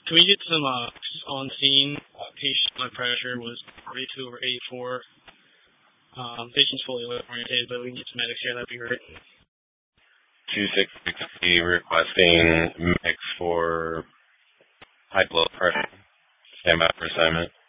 Can we get some on scene? Patient blood pressure was 42 over 84. Patient's fully oriented, but we can get some medics here. That'd be great. 2660 requesting mix for high blood pressure. Stand by for assignment.